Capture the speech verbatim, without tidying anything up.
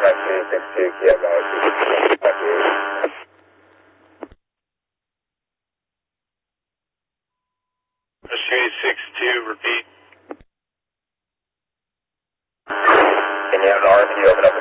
two six two, Kia Galaxy. Pursuit six two, repeat. Can you have an R F U open up